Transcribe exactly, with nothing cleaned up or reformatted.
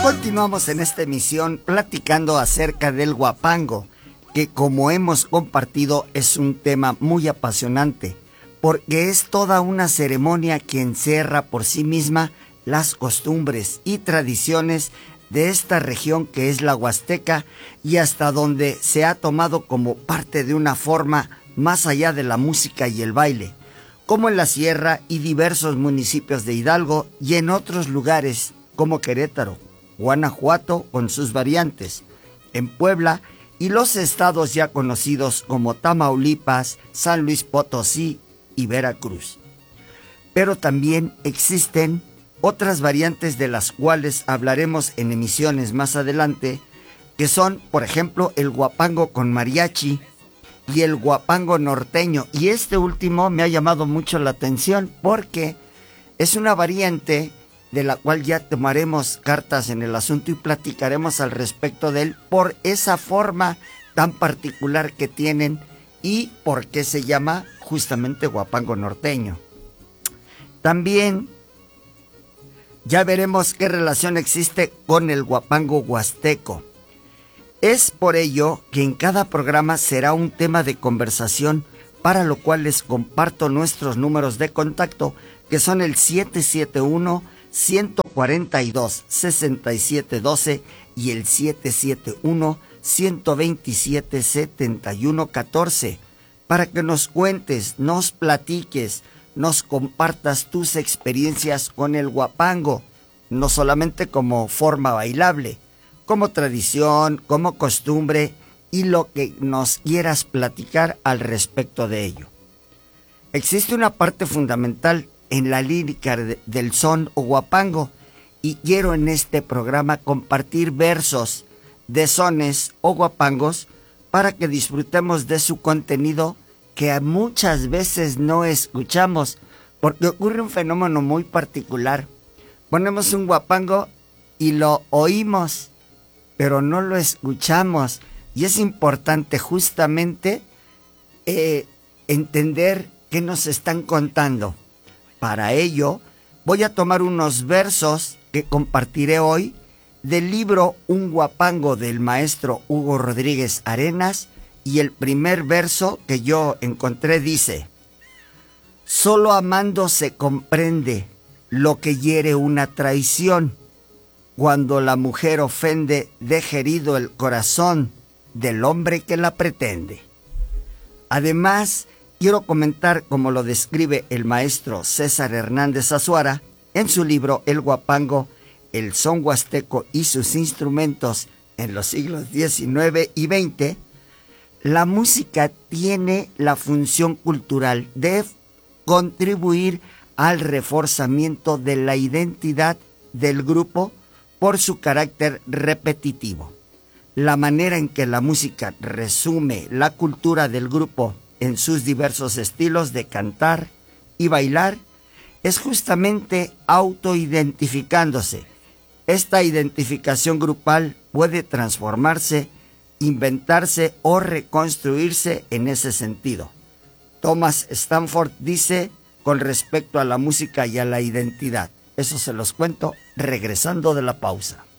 Continuamos en esta emisión platicando acerca del huapango, que como hemos compartido es un tema muy apasionante, porque es toda una ceremonia que encierra por sí misma las costumbres y tradiciones de esta región que es la Huasteca, y hasta donde se ha tomado como parte de una forma más allá de la música y el baile, como en la Sierra y diversos municipios de Hidalgo y en otros lugares como Querétaro, Guanajuato con sus variantes, en Puebla y los estados ya conocidos como Tamaulipas, San Luis Potosí y Veracruz. Pero también existen otras variantes de las cuales hablaremos en emisiones más adelante, que son, por ejemplo, el huapango con mariachi y el huapango norteño. Y este último me ha llamado mucho la atención porque es una variante de la cual ya tomaremos cartas en el asunto y platicaremos al respecto de él por esa forma tan particular que tienen y por qué se llama justamente huapango norteño. También ya veremos qué relación existe con el huapango huasteco. Es por ello que en cada programa será un tema de conversación, para lo cual les comparto nuestros números de contacto, que son el siete siete uno, uno cuatro dos, seis siete uno dos y el siete siete uno, uno dos siete, siete uno uno cuatro, para que nos cuentes, nos platiques, nos compartas tus experiencias con el huapango, no solamente como forma bailable, como tradición, como costumbre y lo que nos quieras platicar al respecto de ello. Existe una parte fundamental en la lírica de, del son o huapango, y quiero en este programa compartir versos de sones o huapangos para que disfrutemos de su contenido, que muchas veces no escuchamos, porque ocurre un fenómeno muy particular. Ponemos un huapango y lo oímos, pero no lo escuchamos, y es importante justamente eh, entender qué nos están contando. Para ello voy a tomar unos versos que compartiré hoy del libro Un huapango del maestro Hugo Rodríguez Arenas, y el primer verso que yo encontré dice: solo amando se comprende lo que hiere una traición, cuando la mujer ofende deja herido el corazón del hombre que la pretende. Además, quiero comentar como lo describe el maestro César Hernández Azuara en su libro El huapango, el son huasteco y sus instrumentos en los siglos diecinueve y veinte, la música tiene la función cultural de contribuir al reforzamiento de la identidad del grupo por su carácter repetitivo. La manera en que la música resume la cultura del grupo en sus diversos estilos de cantar y bailar es justamente autoidentificándose. Esta identificación grupal puede transformarse, inventarse o reconstruirse en ese sentido. Thomas Stanford dice con respecto a la música y a la identidad. Eso se los cuento regresando de la pausa.